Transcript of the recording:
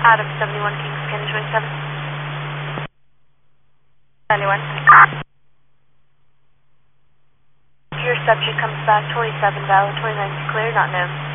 Adam 71 Kings County 27. 91. Your subject comes back 27 valid, 29 clear, not known.